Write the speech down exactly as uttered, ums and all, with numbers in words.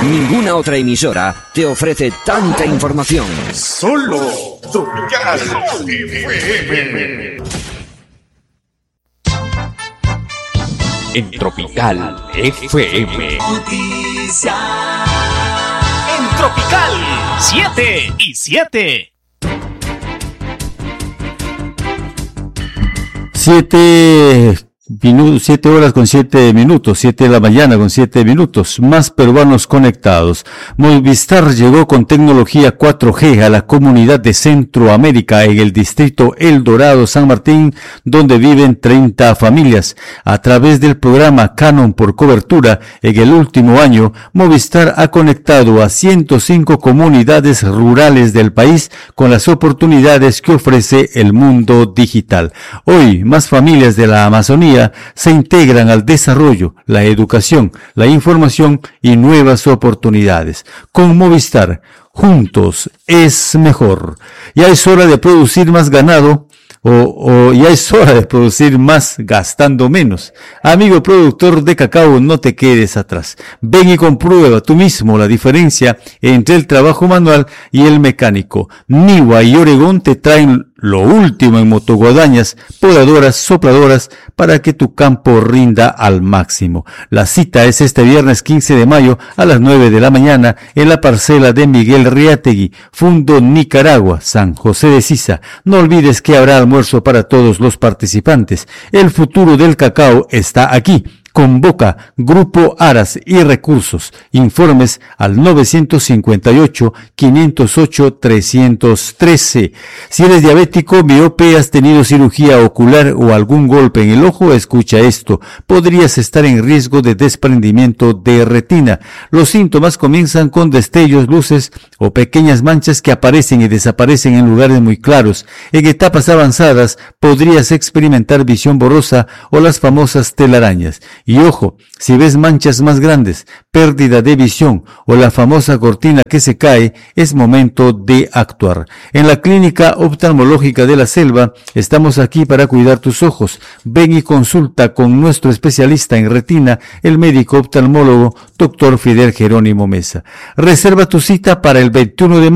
Ninguna otra emisora te ofrece tanta información. Solo Tropical F M. En Tropical F M. Noticias. En Tropical siete y siete. Siete minutos, siete horas con siete minutos, siete de la mañana con siete minutos, más peruanos conectados. Movistar llegó con tecnología cuatro G a la comunidad de Centroamérica en el distrito El Dorado, San Martín, donde viven treinta familias. A través del programa Canon por cobertura, en el último año, Movistar ha conectado a ciento cinco comunidades rurales del país con las oportunidades que ofrece el mundo digital. Hoy, más familias de la Amazonía se integran al desarrollo, la educación, la información y nuevas oportunidades. Con Movistar, juntos es mejor. Ya es hora de producir más ganado. O, o ya es hora de producir más gastando menos. Amigo productor de cacao, no te quedes atrás. Ven y comprueba tú mismo la diferencia entre el trabajo manual y el mecánico. Niwa y Oregón te traen lo último en motoguadañas, podadoras, sopladoras, para que tu campo rinda al máximo. La cita es este viernes quince de mayo a las nueve de la mañana en la parcela de Miguel Riategui, Fundo Nicaragua, San José de Sisa. No olvides que habrá almuerzo para todos los participantes. El futuro del cacao está aquí. Convoca Grupo Aras y Recursos. Informes al nueve cinco ocho, cinco cero ocho, tres uno tres. Si eres diabético, miope, has tenido cirugía ocular o algún golpe en el ojo, escucha esto. Podrías estar en riesgo de desprendimiento de retina. Los síntomas comienzan con destellos, luces o pequeñas manchas que aparecen y desaparecen en lugares muy claros. En etapas avanzadas podrías experimentar visión borrosa o las famosas telarañas. Y ojo, si ves manchas más grandes, pérdida de visión o la famosa cortina que se cae, es momento de actuar. En la Clínica Oftalmológica de la Selva estamos aquí para cuidar tus ojos. Ven y consulta con nuestro especialista en retina, el médico oftalmólogo doctor Fidel Jerónimo Mesa. Reserva tu cita para el veintiuno de